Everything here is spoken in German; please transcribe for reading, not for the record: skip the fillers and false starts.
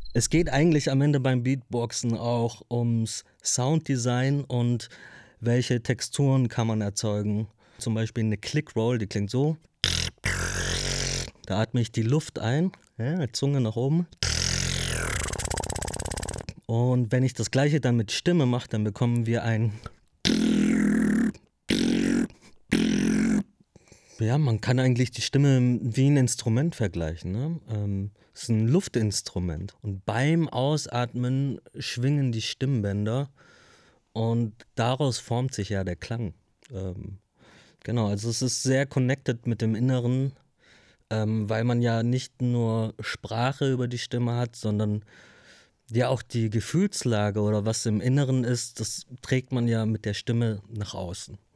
Es geht eigentlich am Ende beim Beatboxen auch ums Sounddesign und welche Texturen kann man erzeugen. Zum Beispiel eine Clickroll, die klingt so. Da atme ich die Luft ein, ja, Zunge nach oben. Und wenn ich das gleiche dann mit Stimme mache, dann bekommen wir ein... Ja, man kann eigentlich die Stimme wie ein Instrument vergleichen. Ne? Es ist ein Luftinstrument. Und beim Ausatmen schwingen die Stimmbänder und daraus formt sich ja der Klang. Ähm, genau, also es ist sehr connected mit dem Inneren, weil man ja nicht nur Sprache über die Stimme hat, sondern ja auch die Gefühlslage oder was im Inneren ist, das trägt man ja mit der Stimme nach außen.